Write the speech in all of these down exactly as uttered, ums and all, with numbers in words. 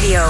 Radio.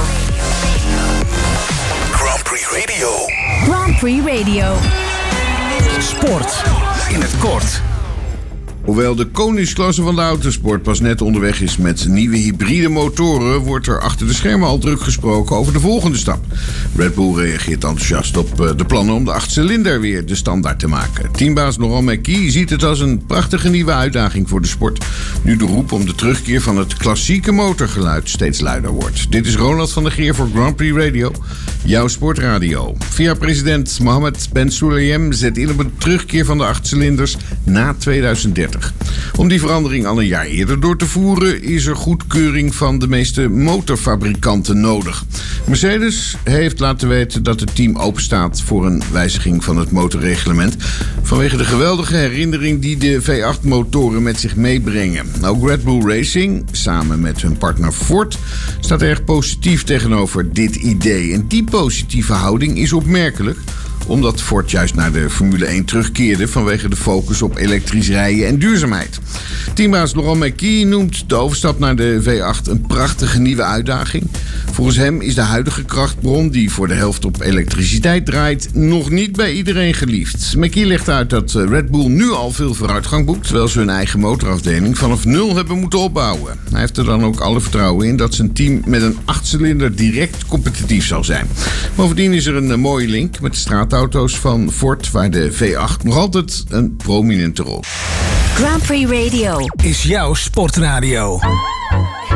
Grand Prix Radio. Grand Prix Radio. Sport in het kort. Hoewel de koningsklasse van de autosport pas net onderweg is met nieuwe hybride motoren, wordt er achter de schermen al druk gesproken over de volgende stap. Red Bull reageert enthousiast op de plannen om de achtcilinder weer de standaard te maken. Teambaas Laurent Mekies ziet het als een prachtige nieuwe uitdaging voor de sport, nu de roep om de terugkeer van het klassieke motorgeluid steeds luider wordt. Dit is Ronald van der Geer voor Grand Prix Radio, jouw sportradio. Via president Mohammed Ben Sulayem zet in op een terugkeer van de achtcilinders na tweeduizend dertig. Om die verandering al een jaar eerder door te voeren is er goedkeuring van de meeste motorfabrikanten nodig. Mercedes heeft laten weten dat het team openstaat voor een wijziging van het motorreglement vanwege de geweldige herinnering die de V acht motoren met zich meebrengen. Ook Red Bull Racing, samen met hun partner Ford, staat erg positief tegenover dit idee. En die positieve houding is opmerkelijk, omdat Ford juist naar de Formule één terugkeerde vanwege de focus op elektrisch rijden en duurzaamheid. Teambaas Laurent Mekies noemt de overstap naar de V acht een prachtige nieuwe uitdaging. Volgens hem is de huidige krachtbron, die voor de helft op elektriciteit draait, nog niet bij iedereen geliefd. Mekies legt uit dat Red Bull nu al veel vooruitgang boekt, terwijl ze hun eigen motorafdeling vanaf nul hebben moeten opbouwen. Hij heeft er dan ook alle vertrouwen in dat zijn team met een achtcilinder direct competitief zal zijn. Bovendien is er een mooie link met de straatauto's van Ford, waar de V acht nog altijd een prominente rol. Grand Prix Radio is jouw sportradio.